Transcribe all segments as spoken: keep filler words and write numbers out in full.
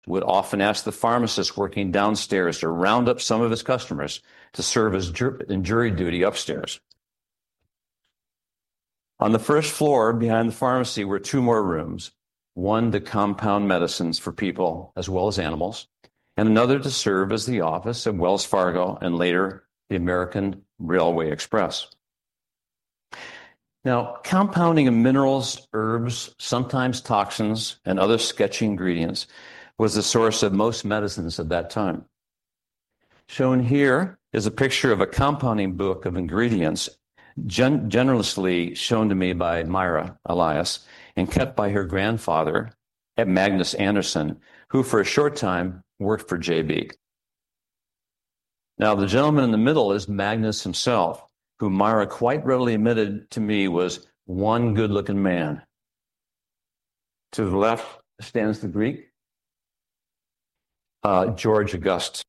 would often ask the pharmacist working downstairs to round up some of his customers to serve as jur- in jury duty upstairs. On the first floor behind the pharmacy were two more rooms, one to compound medicines for people as well as animals, and another to serve as the office of Wells Fargo and later the American Railway Express. Now, compounding of minerals, herbs, sometimes toxins, and other sketchy ingredients was the source of most medicines at that time. Shown here is a picture of a compounding book of ingredients gen- generously shown to me by Myra Elias and kept by her grandfather, Magnus Anderson, who for a short time worked for J B. Now, the gentleman in the middle is Magnus himself, who Myra quite readily admitted to me was one good-looking man. To the left stands the Greek, uh, George Augustus.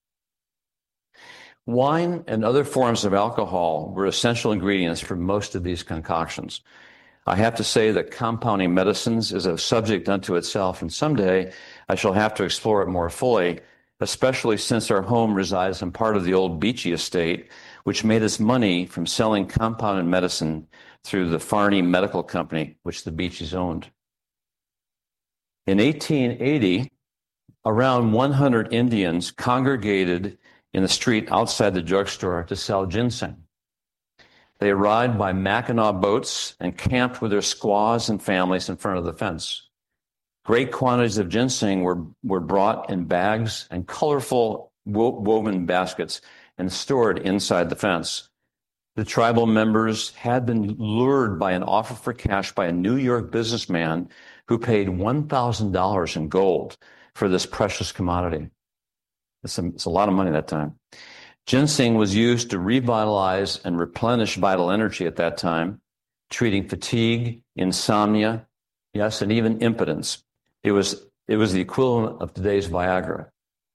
Wine and other forms of alcohol were essential ingredients for most of these concoctions. I have to say that compounding medicines is a subject unto itself, and someday I shall have to explore it more fully, especially since our home resides in part of the old Beachy estate, which made its money from selling compounded medicine through the Farney Medical Company, which the Beachys owned. In eighteen eighty, around one hundred Indians congregated in the street outside the drugstore to sell ginseng. They arrived by Mackinac boats and camped with their squaws and families in front of the fence. Great quantities of ginseng were, were brought in bags and colorful wo- woven baskets and stored inside the fence. The tribal members had been lured by an offer for cash by a New York businessman who paid one thousand dollars in gold for this precious commodity. It's a, it's a lot of money that time. Ginseng was used to revitalize and replenish vital energy at that time, treating fatigue, insomnia, yes, and even impotence. It was, it was the equivalent of today's Viagra.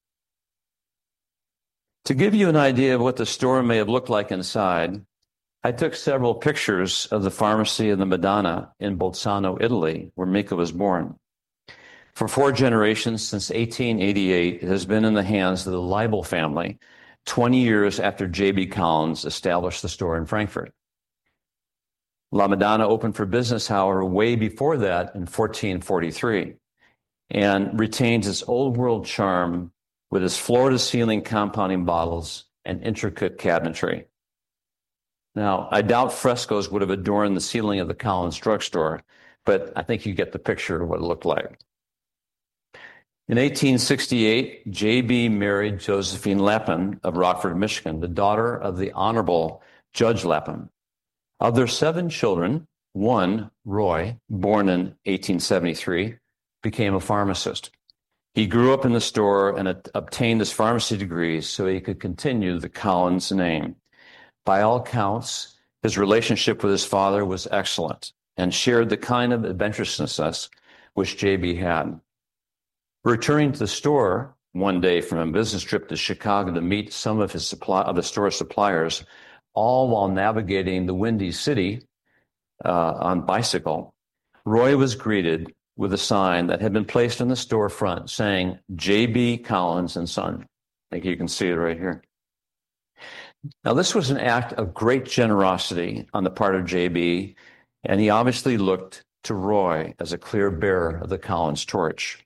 To give you an idea of what the store may have looked like inside, I took several pictures of the pharmacy of the Madonna in Bolzano, Italy, where Mika was born. For four generations since eighteen eighty-eight, it has been in the hands of the Leibel family, twenty years after J B. Collins established the store in Frankfurt. La Madonna opened for business, however, way before that in fourteen forty-three, and retains its old world charm with its floor-to-ceiling compounding bottles and intricate cabinetry. Now, I doubt frescoes would have adorned the ceiling of the Collins drugstore, but I think you get the picture of what it looked like. In eighteen sixty-eight, J B married Josephine Lappin of Rockford, Michigan, the daughter of the Honorable Judge Lappin. Of their seven children, one, Roy, born in eighteen seventy-three, became a pharmacist. He grew up in the store and obtained his pharmacy degree so he could continue the Collins name. By all counts, his relationship with his father was excellent and shared the kind of adventurousness which J B had. Returning to the store one day from a business trip to Chicago to meet some of his supply of the store's suppliers, all while navigating the Windy City uh, on bicycle, Roy was greeted with a sign that had been placed in the storefront saying J B. Collins and Son. I think you can see it right here. Now, this was an act of great generosity on the part of J B, and he obviously looked to Roy as a clear bearer of the Collins torch.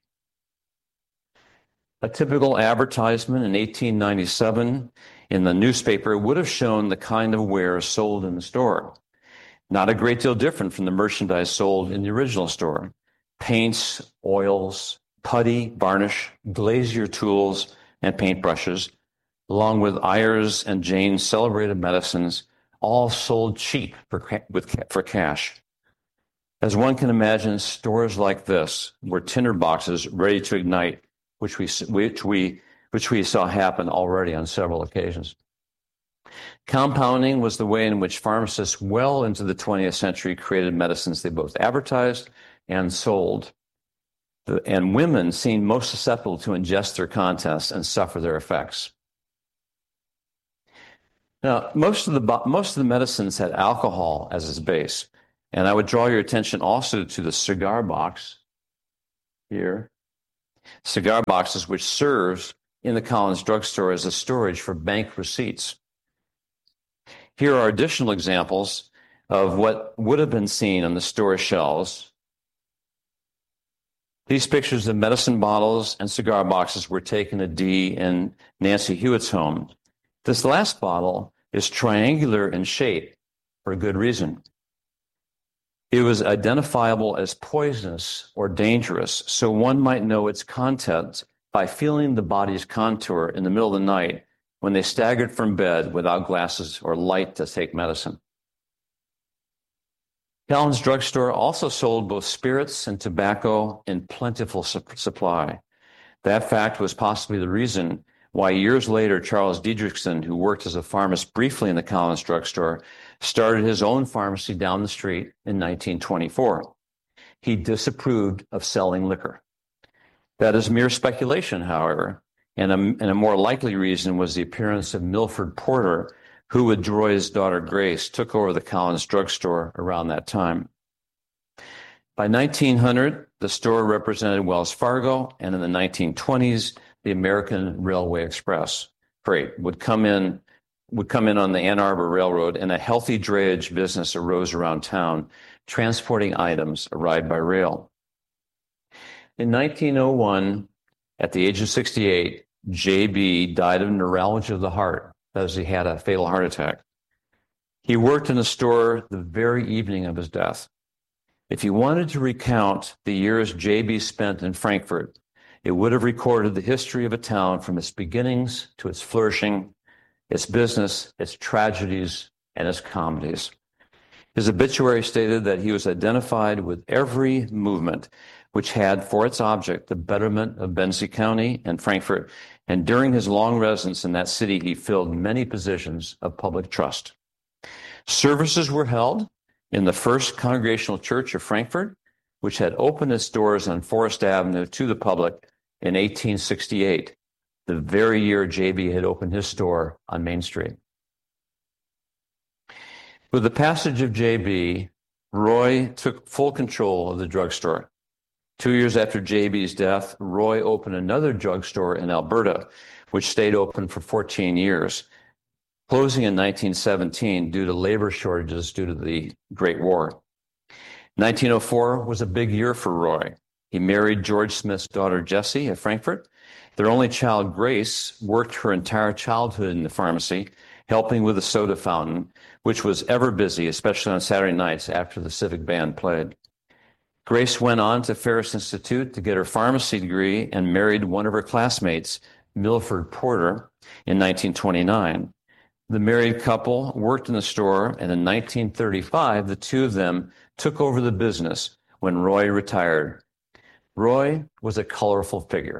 A typical advertisement in eighteen ninety-seven in the newspaper would have shown the kind of wares sold in the store. Not a great deal different from the merchandise sold in the original store. Paints, oils, putty, varnish, glazier tools, and paintbrushes, along with Ayers and Jane's celebrated medicines, all sold cheap for, with, for cash. As one can imagine, stores like this were tinderboxes ready to ignite, which we, which we, which we saw happen already on several occasions. Compounding was the way in which pharmacists well into the twentieth century created medicines they both advertised and sold. And women seemed most susceptible to ingest their contents and suffer their effects. Now, most of the most of the medicines had alcohol as its base, and I would draw your attention also to the cigar box here. cigar boxes, which serves in the Collins drugstore as a storage for bank receipts. Here are additional examples of what would have been seen on the store shelves. These pictures of medicine bottles and cigar boxes were taken at Dee and Nancy Hewitt's home. This last bottle is triangular in shape for a good reason. It was identifiable as poisonous or dangerous, so one might know its contents by feeling the body's contour in the middle of the night when they staggered from bed without glasses or light to take medicine. Collins drugstore also sold both spirits and tobacco in plentiful su- supply. That fact was possibly the reason why years later Charles Diedrichson, who worked as a pharmacist briefly in the Collins drugstore, started his own pharmacy down the street in nineteen twenty-four. He disapproved of selling liquor. That is mere speculation, however, and a, and a more likely reason was the appearance of Milford Porter, who with Roy's daughter Grace took over the Collins drugstore around that time. By nineteen hundred, the store represented Wells Fargo, and in the nineteen twenties, the American Railway Express freight would come in would come in on the Ann Arbor Railroad, and a healthy drayage business arose around town, transporting items arrived by rail. In nineteen oh one, at the age of sixty-eight, J B died of neuralgia of the heart, as he had a fatal heart attack. He worked in the store the very evening of his death. If you wanted to recount the years J B spent in Frankfurt, it would have recorded the history of a town from its beginnings to its flourishing, its business, its tragedies, and its comedies. His obituary stated that he was identified with every movement which had for its object the betterment of Benzie County and Frankfurt, and during his long residence in that city, he filled many positions of public trust. Services were held in the First Congregational Church of Frankfurt, which had opened its doors on Forest Avenue to the public in eighteen sixty-eight, the very year J B had opened his store on Main Street. With the passage of J B, Roy took full control of the drugstore. Two years after J B's death, Roy opened another drugstore in Alberta, which stayed open for fourteen years, closing in nineteen seventeen due to labor shortages due to the Great War. nineteen oh four was a big year for Roy. He married George Smith's daughter, Jessie, at Frankfurt. Their only child, Grace, worked her entire childhood in the pharmacy, helping with the soda fountain, which was ever busy, especially on Saturday nights after the civic band played. Grace went on to Ferris Institute to get her pharmacy degree and married one of her classmates, Milford Porter, in nineteen twenty-nine. The married couple worked in the store, and in nineteen thirty-five, the two of them took over the business when Roy retired. Roy was a colorful figure,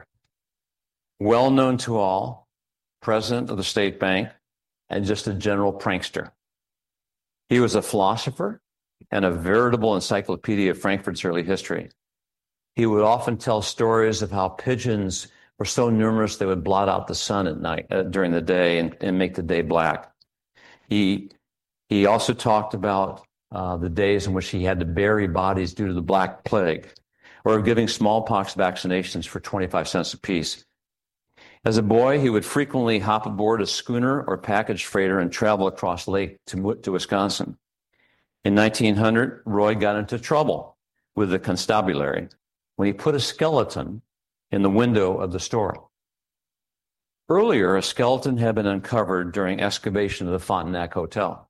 well known to all, president of the State Bank, and just a general prankster. He was a philosopher and a veritable encyclopedia of Frankfurt's early history. He would often tell stories of how pigeons were so numerous they would blot out the sun at night uh, during the day and, and make the day black. He he also talked about uh, the days in which he had to bury bodies due to the Black Plague, or giving smallpox vaccinations for twenty-five cents apiece. As a boy, he would frequently hop aboard a schooner or package freighter and travel across lake to, to Wisconsin. In nineteen hundred, Roy got into trouble with the constabulary when he put a skeleton in the window of the store. Earlier, a skeleton had been uncovered during excavation of the Frontenac Hotel.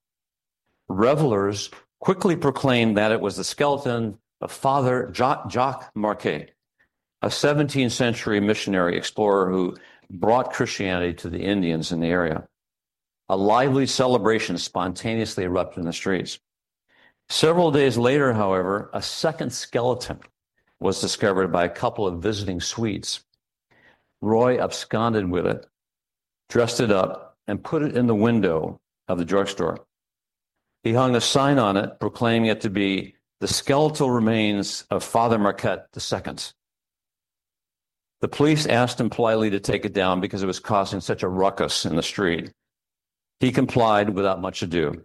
Revelers quickly proclaimed that it was the skeleton of Father Jacques Marquet, a seventeenth century missionary explorer who brought Christianity to the Indians in the area. A lively celebration spontaneously erupted in the streets. Several days later, however, a second skeleton was discovered by a couple of visiting Swedes. Roy absconded with it, dressed it up, and put it in the window of the drugstore. He hung a sign on it proclaiming it to be the skeletal remains of Father Marquette the Second. The police asked him politely to take it down because it was causing such a ruckus in the street. He complied without much ado.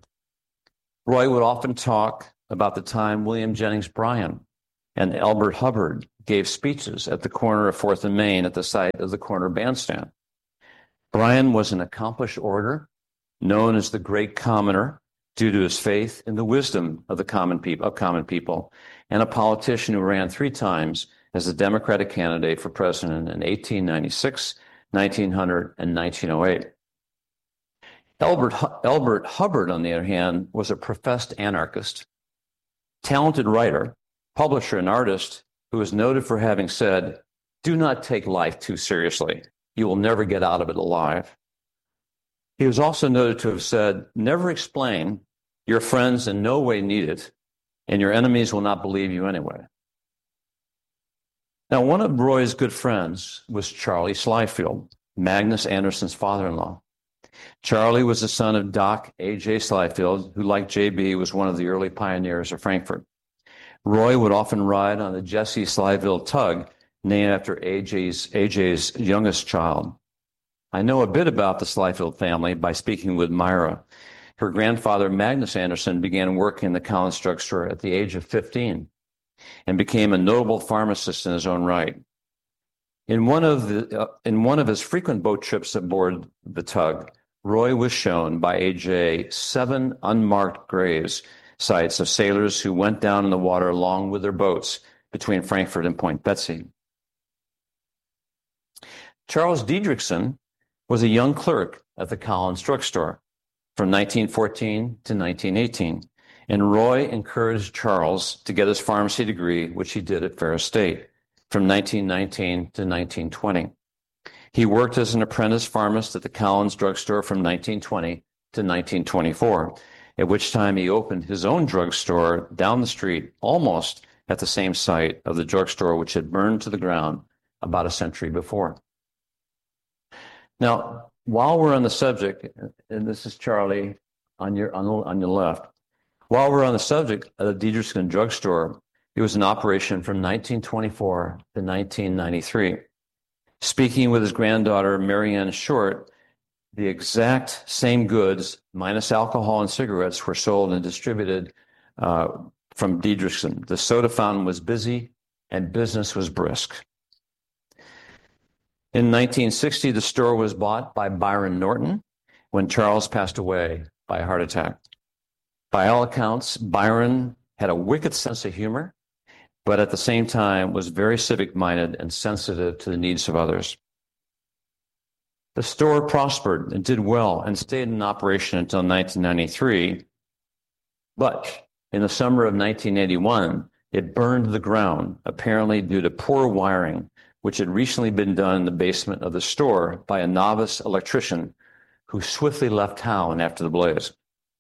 Roy would often talk about the time William Jennings Bryan and Elbert Hubbard gave speeches at the corner of fourth and Main at the site of the corner bandstand. Bryan was an accomplished orator, known as the Great Commoner, due to his faith in the wisdom of the common people, of common people, and a politician who ran three times as the Democratic candidate for president in eighteen ninety-six, nineteen hundred, and nineteen oh eight. Elbert, Elbert Hubbard, on the other hand, was a professed anarchist, talented writer, publisher, and artist who is noted for having said, "Do not take life too seriously. You will never get out of it alive." He was also noted to have said, "Never explain. Your friends in no way need it, and your enemies will not believe you anyway." Now, one of Roy's good friends was Charlie Slyfield, Magnus Anderson's father-in-law. Charlie was the son of Doc A J Slyfield, who, like J B, was one of the early pioneers of Frankfurt. Roy would often ride on the Jesse Slyfield tug, named after A J's, A J's youngest child. I know a bit about the Slyfield family by speaking with Myra. Her grandfather, Magnus Anderson, began working in the Collins drugstore at the age of fifteen and became a notable pharmacist in his own right. In one of the, uh, in one of his frequent boat trips aboard the tug, Roy was shown by A J seven unmarked graves sites of sailors who went down in the water along with their boats between Frankfurt and Point Betsy. Charles Diedrichson was a young clerk at the Collins drugstore from nineteen fourteen to nineteen eighteen, and Roy encouraged Charles to get his pharmacy degree, which he did at Ferris State from nineteen nineteen to nineteen twenty. He worked as an apprentice pharmacist at the Collins drugstore from nineteen twenty to nineteen twenty-four, at which time he opened his own drugstore down the street, almost at the same site of the drugstore which had burned to the ground about a century before. Now, while we're on the subject, and this is Charlie on your on, on your left, while we're on the subject of the Diedrichson drugstore, it was in operation from nineteen twenty-four to nineteen ninety-three. Speaking with his granddaughter, Marianne Short, the exact same goods, minus alcohol and cigarettes, were sold and distributed uh, from Diedrichson. The soda fountain was busy and business was brisk. In nineteen sixty, the store was bought by Byron Norton when Charles passed away by a heart attack. By all accounts, Byron had a wicked sense of humor, but at the same time was very civic-minded and sensitive to the needs of others. The store prospered and did well and stayed in operation until nineteen ninety-three, but in the summer of nineteen eighty-one, it burned to the ground, apparently due to poor wiring, which had recently been done in the basement of the store by a novice electrician who swiftly left town after the blaze.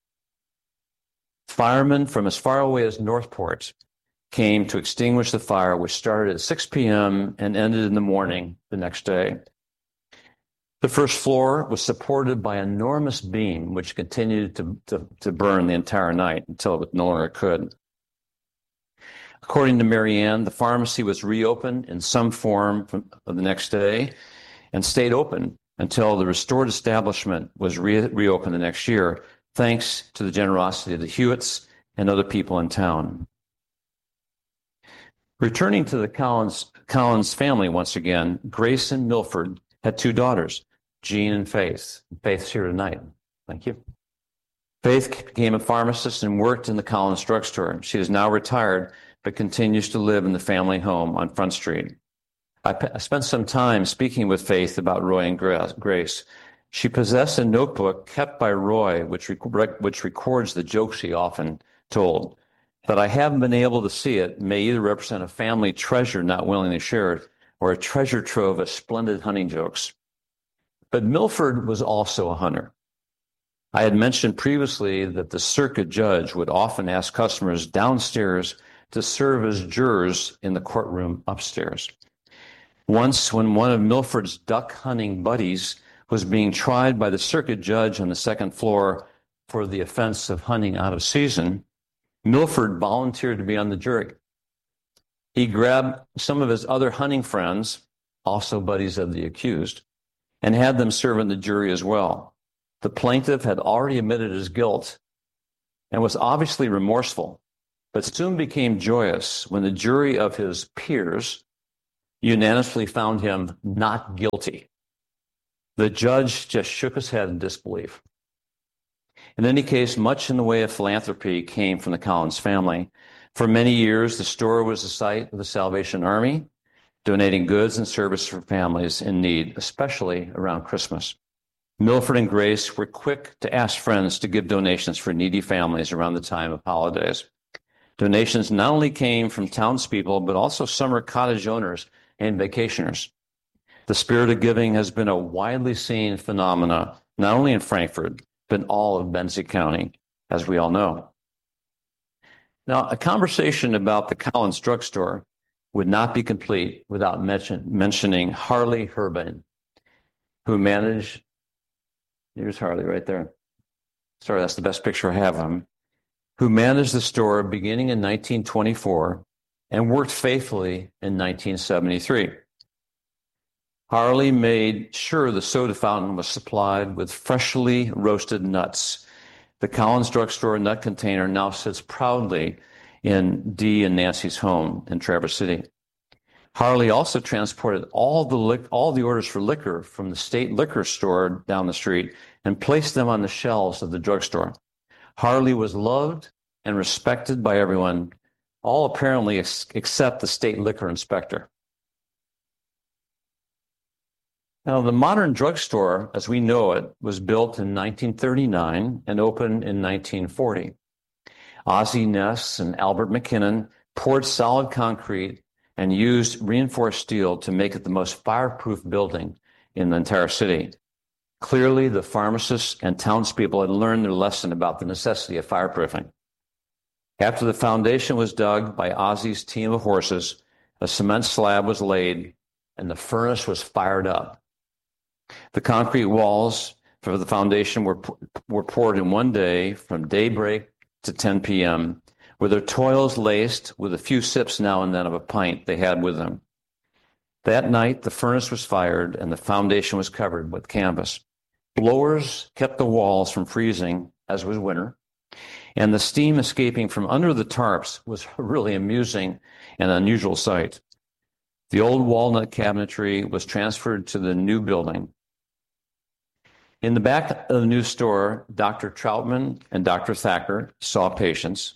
Firemen from as far away as Northport came to extinguish the fire, which started at six p.m. and ended in the morning the next day. The first floor was supported by an enormous beam, which continued to, to, to burn the entire night until it no longer could. According to Marianne, the pharmacy was reopened in some form from the next day and stayed open until the restored establishment was re- reopened the next year, thanks to the generosity of the Hewitts and other people in town. Returning to the Collins, Collins family once again, Grace and Milford had two daughters, Jean and Faith. Faith's here tonight. Thank you. Faith became a pharmacist and worked in the Collins drugstore. She is now retired, but continues to live in the family home on Front Street. I, I spent some time speaking with Faith about Roy and Grace. She possessed a notebook kept by Roy, which, rec- which records the jokes she often told. That I haven't been able to see it may either represent a family treasure not willingly shared or a treasure trove of splendid hunting jokes. But Milford was also a hunter. I had mentioned previously that the circuit judge would often ask customers downstairs to serve as jurors in the courtroom upstairs. Once, when one of Milford's duck hunting buddies was being tried by the circuit judge on the second floor for the offense of hunting out of season, Milford volunteered to be on the jury. He grabbed some of his other hunting friends, also buddies of the accused, and had them serve in the jury as well. The plaintiff had already admitted his guilt and was obviously remorseful, but soon became joyous when the jury of his peers unanimously found him not guilty. The judge just shook his head in disbelief. In any case, much in the way of philanthropy came from the Collins family. For many years, the store was the site of the Salvation Army, donating goods and services for families in need, especially around Christmas. Milford and Grace were quick to ask friends to give donations for needy families around the time of holidays. Donations not only came from townspeople, but also summer cottage owners and vacationers. The spirit of giving has been a widely seen phenomena, not only in Frankfort, but in all of Benzie County, as we all know. Now, a conversation about the Collins drugstore would not be complete without mention, mentioning Harley Herbin, who managed, here's Harley right there. Sorry, that's the best picture I have of him, who managed the store beginning in nineteen twenty-four and worked faithfully in nineteen seventy-three. Harley made sure the soda fountain was supplied with freshly roasted nuts. The Collins drugstore nut container now sits proudly in Dee and Nancy's home in Traverse City. Harley also transported all the li- all the orders for liquor from the state liquor store down the street and placed them on the shelves of the drugstore. Harley was loved and respected by everyone, all apparently ex- except the state liquor inspector. Now, the modern drugstore, as we know it, was built in nineteen thirty-nine and opened in nineteen forty. Ozzie Ness and Albert McKinnon poured solid concrete and used reinforced steel to make it the most fireproof building in the entire city. Clearly, the pharmacists and townspeople had learned their lesson about the necessity of fireproofing. After the foundation was dug by Ozzie's team of horses, a cement slab was laid and the furnace was fired up. The concrete walls for the foundation were, were poured in one day from daybreak to ten p.m., with their toils laced with a few sips now and then of a pint they had with them. That night, the furnace was fired and the foundation was covered with canvas. Blowers kept the walls from freezing, as was winter, and the steam escaping from under the tarps was a really amusing and unusual sight. The old walnut cabinetry was transferred to the new building. In the back of the new store, Doctor Troutman and Doctor Thacker saw patients.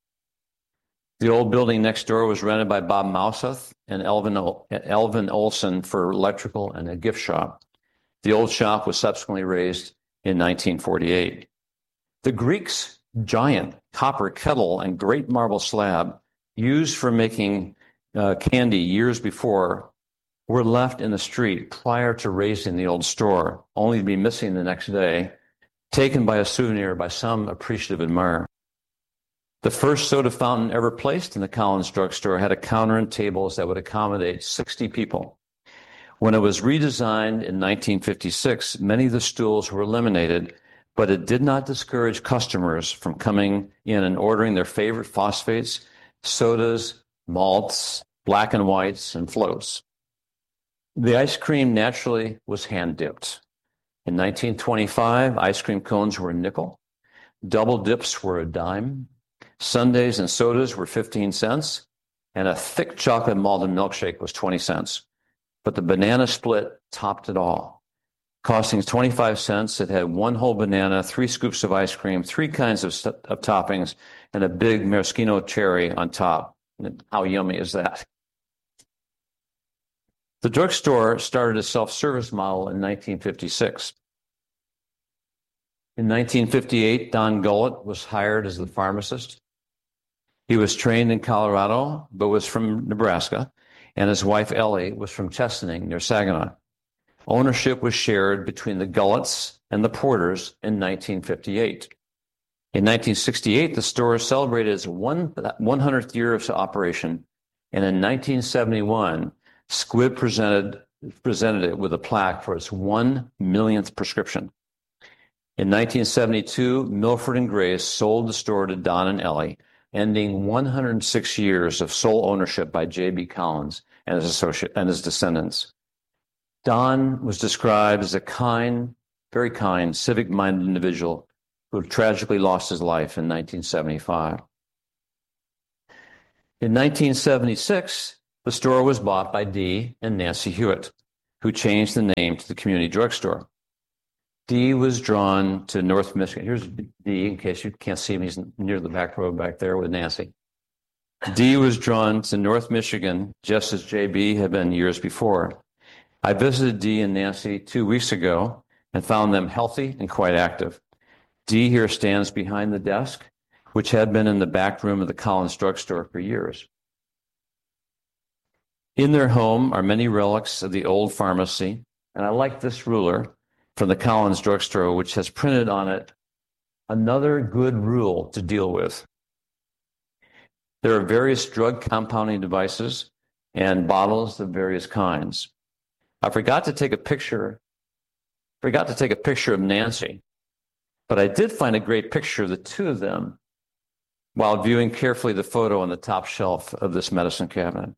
The old building next door was rented by Bob Mouseth and Elvin, Elvin Olson for electrical and a gift shop. The old shop was subsequently raised in nineteen forty-eight. The Greeks' giant copper kettle and great marble slab used for making uh, candy years before were left in the street prior to raising the old store, only to be missing the next day, taken by a souvenir by some appreciative admirer. The first soda fountain ever placed in the Collins drugstore had a counter and tables that would accommodate sixty people. When it was redesigned in nineteen fifty-six, many of the stools were eliminated, but it did not discourage customers from coming in and ordering their favorite phosphates, sodas, malts, black and whites, and floats. The ice cream naturally was hand-dipped. In nineteen twenty-five, ice cream cones were a nickel. Double dips were a dime. Sundaes and sodas were fifteen cents. And a thick chocolate malted milkshake was twenty cents. But the banana split topped it all. Costing twenty-five cents, it had one whole banana, three scoops of ice cream, three kinds of, of toppings, and a big maraschino cherry on top. How yummy is that? The drugstore started a self-service model in nineteen fifty-six. In nineteen fifty-eight, Don Gullett was hired as the pharmacist. He was trained in Colorado, but was from Nebraska, and his wife Ellie was from Chesaning near Saginaw. Ownership was shared between the Gulletts and the Porters in nineteen fifty-eight. In nineteen sixty-eight, the store celebrated its one hundredth year of operation, and in nineteen seventy-one, Squibb presented, presented it with a plaque for its one millionth prescription. In nineteen seventy-two, Milford and Grace sold the store to Don and Ellie, ending one hundred six years of sole ownership by J B Collins and his associate and his descendants. Don was described as a kind, very kind, civic-minded individual who tragically lost his life in nineteen seventy-five. In nineteen seventy-six, The store was bought by Dee and Nancy Hewitt, who changed the name to the Community Drugstore. Dee was drawn to North Michigan. Here's Dee, in case you can't see him. He's near the back row back there with Nancy. Dee was drawn to North Michigan, just as J B had been years before. I visited Dee and Nancy two weeks ago and found them healthy and quite active. Dee here stands behind the desk, which had been in the back room of the Collins Drugstore for years. In their home are many relics of the old pharmacy, and I like this ruler from the Collins Drugstore, which has printed on it another good rule to deal with. There are various drug compounding devices and bottles of various kinds. I forgot to take a picture, forgot to take a picture of Nancy, but I did find a great picture of the two of them while viewing carefully the photo on the top shelf of this medicine cabinet.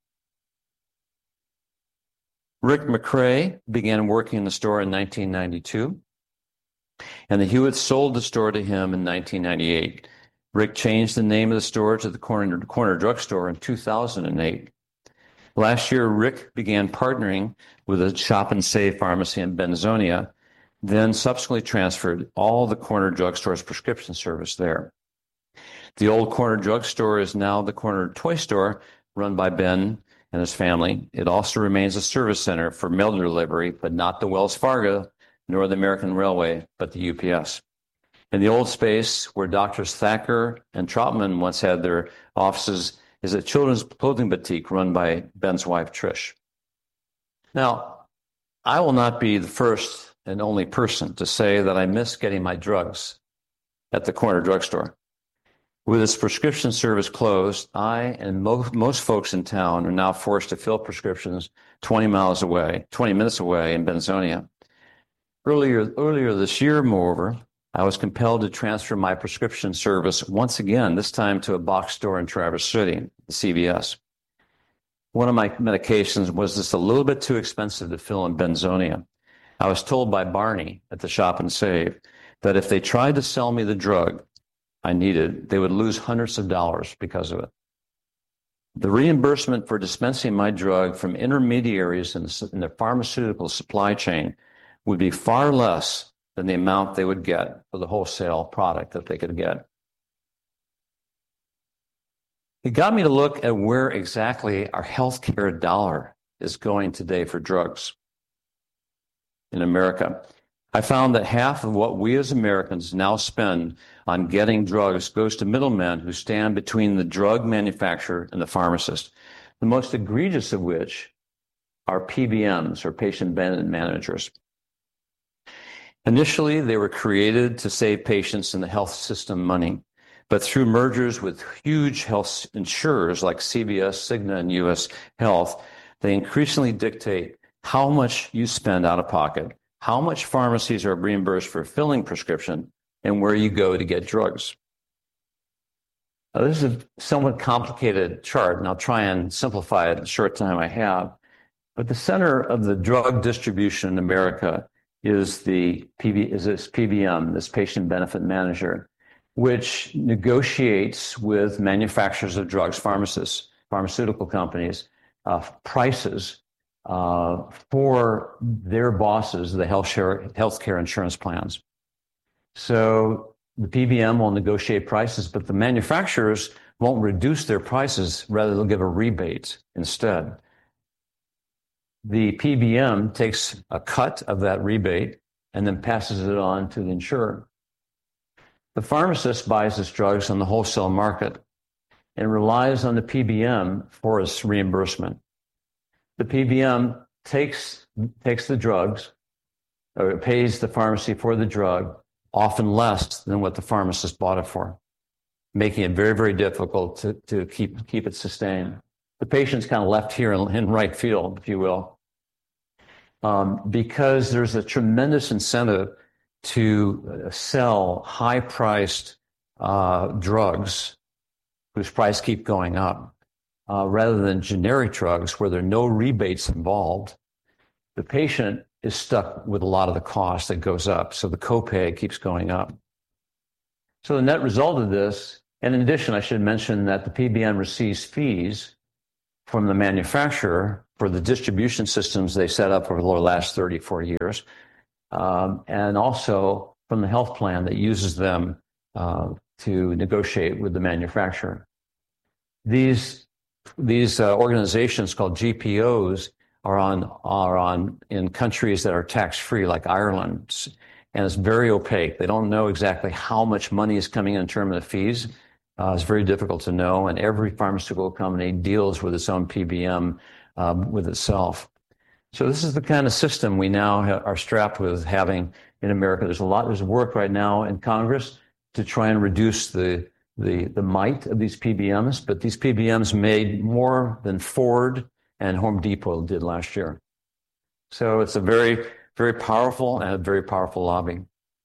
Rick McCrae began working in the store in nineteen ninety-two, and the Hewitts sold the store to him in nineteen ninety-eight. Rick changed the name of the store to the Corner, Corner Drugstore in two thousand eight. Last year, Rick began partnering with a Shop and Save pharmacy in Benzonia, then subsequently transferred all the Corner Drugstore's prescription service there. The old Corner Drugstore is now the Corner Toy Store, run by Ben and his family. It also remains a service center for mail delivery, but not the Wells Fargo nor the American Railway, but the U P S. In the old space where Doctors Thacker and Troutman once had their offices is a children's clothing boutique run by Ben's wife, Trish. Now, I will not be the first and only person to say that I miss getting my drugs at the Corner Drugstore. With its prescription service closed, I and most, most folks in town are now forced to fill prescriptions twenty miles away, twenty minutes away in Benzonia. Earlier, earlier this year, moreover, I was compelled to transfer my prescription service once again, this time to a box store in Traverse City, the C V S. One of my medications was just a little bit too expensive to fill in Benzonia. I was told by Barney at the Shop and Save that if they tried to sell me the drug I needed, they would lose hundreds of dollars because of it. The reimbursement for dispensing my drug from intermediaries in the, in the pharmaceutical supply chain would be far less than the amount they would get for the wholesale product that they could get. It got me to look at where exactly our healthcare dollar is going today for drugs in America. I found that half of what we as Americans now spend on getting drugs goes to middlemen who stand between the drug manufacturer and the pharmacist, the most egregious of which are P B Ms, or patient benefit managers. Initially, they were created to save patients and the health system money, but through mergers with huge health insurers like C V S, Cigna, and U S Health, they increasingly dictate how much you spend out of pocket, how much pharmacies are reimbursed for filling prescription, and where you go to get drugs. Now, this is a somewhat complicated chart, and I'll try and simplify it in the short time I have. But the center of the drug distribution in America is the P B, is this P B M, this patient benefit manager, which negotiates with manufacturers of drugs, pharmacists, pharmaceutical companies, uh, prices uh, for their bosses, the health share, healthcare insurance plans. So the P B M will negotiate prices, but the manufacturers won't reduce their prices. Rather, they'll give a rebate instead. The P B M takes a cut of that rebate and then passes it on to the insurer. The pharmacist buys his drugs on the wholesale market and relies on the P B M for its reimbursement. The P B M takes, takes the drugs, or pays the pharmacy for the drug, often less than what the pharmacist bought it for, making it very, very difficult to, to keep, keep it sustained. The patient's kind of left here in, in right field, if you will, um, because there's a tremendous incentive to sell high-priced uh, drugs whose price keep going up, uh, rather than generic drugs where there are no rebates involved. The patient is stuck with a lot of the cost that goes up, so the copay keeps going up. So the net result of this, and in addition, I should mention that the P B M receives fees from the manufacturer for the distribution systems they set up over the last thirty, forty years, um, and also from the health plan that uses them uh, to negotiate with the manufacturer. These, these uh, organizations called G P Os are on, are on in countries that are tax-free, like Ireland, and it's very opaque. They don't know exactly how much money is coming in terms of fees. Uh, it's very difficult to know, and every pharmaceutical company deals with its own P B M um, with itself. So this is the kind of system we now ha- are strapped with having in America. There's a lot, there's work right now in Congress to try and reduce the, the, the might of these P B Ms, but these P B Ms made more than Ford and Home Depot did last year. So it's a very, very powerful and a very powerful lobby.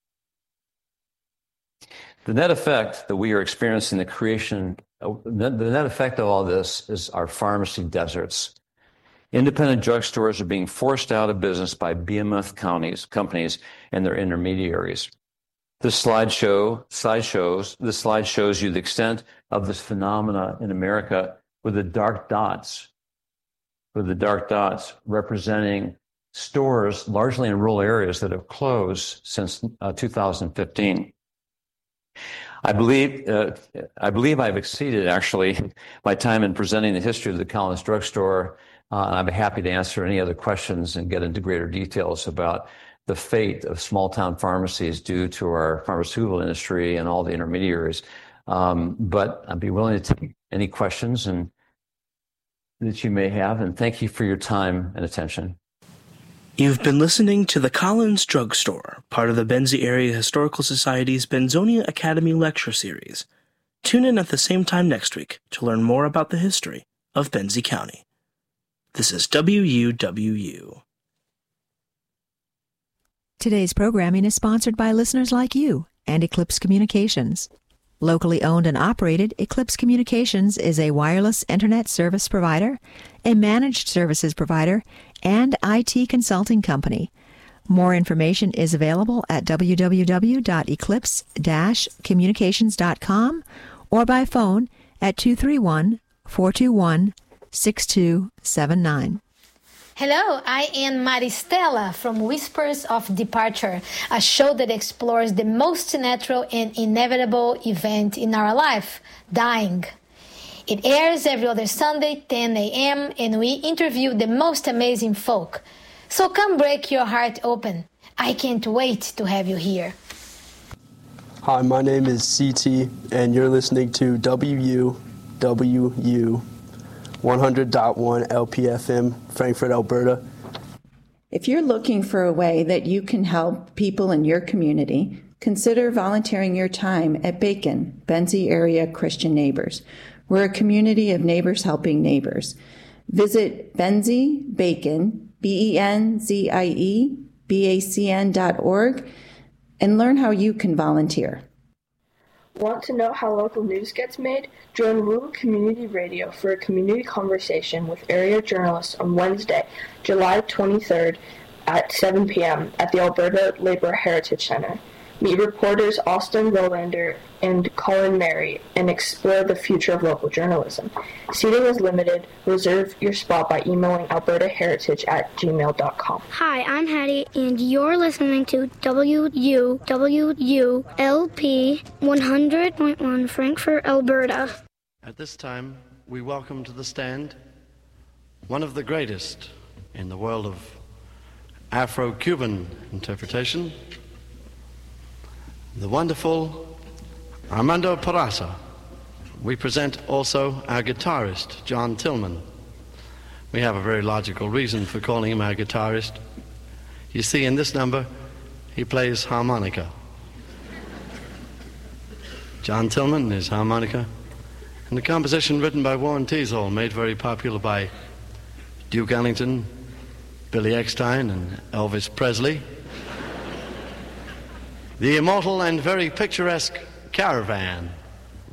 The net effect that we are experiencing, the creation, the net effect of all this is our pharmacy deserts. Independent drugstores are being forced out of business by behemoth counties, companies and their intermediaries. This slide show, slide shows, this slide shows you the extent of this phenomena in America with the dark dots, with the dark dots representing stores largely in rural areas that have closed since uh, two thousand fifteen. I believe uh, I believe I've exceeded actually my time in presenting the history of the Collins Drugstore. Uh, and I'd be happy to answer any other questions and get into greater details about the fate of small town pharmacies due to our pharmaceutical industry and all the intermediaries. Um, but I'd be willing to take any questions and that you may have. And thank you for your time and attention. You've been listening to the Collins Drugstore, part of the Benzie Area Historical Society's Benzonia Academy Lecture Series. Tune in at the same time next week to learn more about the history of Benzie County. This is W U W U. Today's programming is sponsored by listeners like you and Eclipse Communications. Locally owned and operated, Eclipse Communications is a wireless internet service provider, a managed services provider, and I T consulting company. More information is available at w w w dot eclipse dash communications dot com or by phone at two three one, four two one, six two seven nine. Hello, I am Maristela from Whispers of Departure, a show that explores the most natural and inevitable event in our life, dying. It airs every other Sunday, ten a.m., and we interview the most amazing folk. So come break your heart open. I can't wait to have you here. Hi, my name is C T, and you're listening to W U W U one hundred point one L P F M, Frankfurt, Alberta. If you're looking for a way that you can help people in your community, consider volunteering your time at Bacon, Benzie Area Christian Neighbors. We're a community of neighbors helping neighbors. Visit Benzie Bacon, B E N Z I E, B A C N dot org, and learn how you can volunteer. Want to know how local news gets made? Join Rural Community Radio for a community conversation with area journalists on Wednesday, July twenty-third at seven p.m. at the Alberta Labour Heritage Centre. Meet reporters Austin Rolander and Colin Mary and explore the future of local journalism. Seating is limited. Reserve your spot by emailing alberta heritage at gmail dot com. Hi, I'm Hattie, and you're listening to W U W U L P one hundred point one Frankfurt, Alberta. At this time, we welcome to the stand one of the greatest in the world of Afro-Cuban interpretation, the wonderful Armando Peraza. We present also our guitarist, John Tillman. We have a very logical reason for calling him our guitarist. You see, in this number, he plays harmonica. John Tillman is harmonica, and the composition written by Warren Teasdale, made very popular by Duke Ellington, Billy Eckstine, and Elvis Presley. The immortal and very picturesque Caravan.